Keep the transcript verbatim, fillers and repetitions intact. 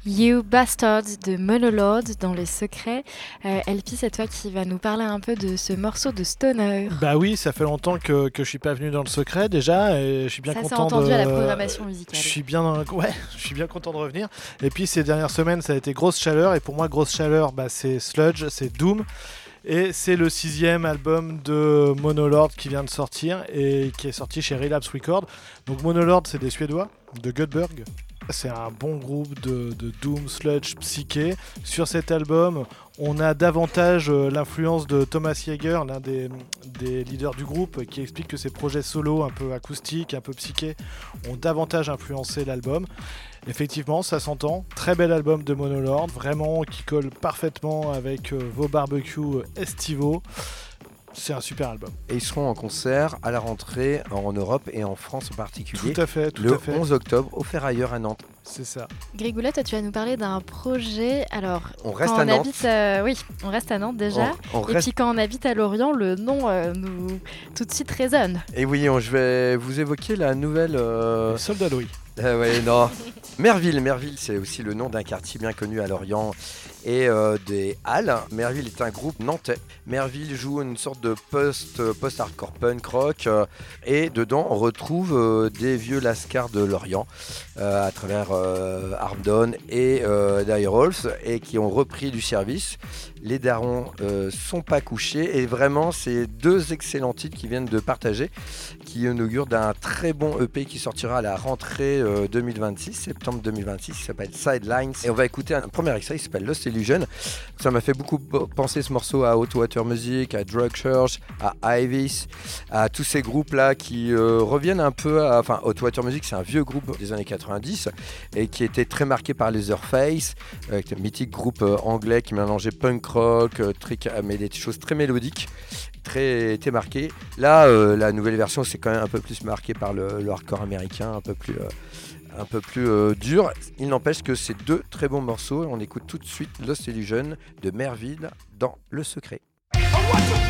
You Bastard de Monolord dans Les Secrets. Euh, Elpi, c'est toi qui va nous parler un peu de ce morceau de stoner. Bah oui, ça fait longtemps que, que je suis pas venu dans le secret déjà et je suis bien ça content s'est entendu de... à la programmation musicale. Je suis bien, ouais, je suis bien content de revenir. Et puis ces dernières semaines, ça a été grosse chaleur et pour moi, grosse chaleur, bah, c'est Sludge, c'est Doom. Et c'est le sixième album de Monolord qui vient de sortir et qui est sorti chez Relapse Records. Donc Monolord, c'est des Suédois de Göteborg. C'est un bon groupe de, de Doom, Sludge, Psyché. Sur cet album, on a davantage euh, l'influence de Thomas Yeager, l'un des, des leaders du groupe, qui explique que ses projets solo, un peu acoustiques, un peu psyché, ont davantage influencé l'album. Effectivement, ça s'entend. Très bel album de Monolord, vraiment qui colle parfaitement avec euh, vos barbecues estivaux. C'est un super album. Et ils seront en concert à la rentrée en Europe et en France en particulier. Tout à fait, tout le à fait. onze octobre au Ferrailleur à Nantes. C'est ça. Grégoula, toi tu vas nous parler d'un projet. Alors, on reste quand à on Nantes. Habite, euh, oui, on reste à Nantes déjà. On, on et reste... puis quand on habite à Lorient, le nom euh, nous tout de suite résonne. Et oui, on, je vais vous évoquer la nouvelle. Euh... Soldat Louis. Euh, ouais, non. Merville, Merville, c'est aussi le nom d'un quartier bien connu à Lorient et euh, des Halles. Merville est un groupe nantais. Merville joue une sorte de post, post-hardcore punk rock euh, et dedans on retrouve euh, des vieux lascars de Lorient euh, à travers euh, Armdown et euh, Dire Wolves et qui ont repris du service. Les darons euh, sont pas couchés et vraiment c'est deux excellents titres qui viennent de partager qui inaugurent d'un très bon E P qui sortira à la rentrée euh, deux mille vingt-six, septembre deux mille vingt-six, qui s'appelle Sidelines. Et on va écouter un premier extrait qui s'appelle Lost Illusion. Ça m'a fait beaucoup penser ce morceau à Hot Water Music, à Drug Church, à Ivis, à tous ces groupes-là qui euh, reviennent un peu à... Enfin, Hot Water Music, c'est un vieux groupe des années quatre-vingt-dix et qui était très marqué par Leatherface, euh, un mythique groupe euh, anglais qui mélangeait punk rock, euh, trick, mais des choses très mélodiques. Très, très marqué. Là, euh, la nouvelle version, c'est quand même un peu plus marqué par le, le hardcore américain, un peu plus, euh, un peu plus euh, dur. Il n'empêche que c'est deux très bons morceaux. On écoute tout de suite Lost Illusion de Merville dans Le Secret.